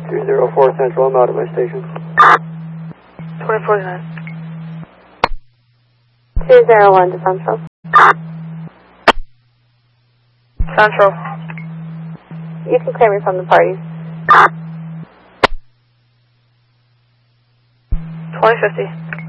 304 Central, I'm out at my station. 2049. 201 to Central. Central. You can clear me from the parties. 2050.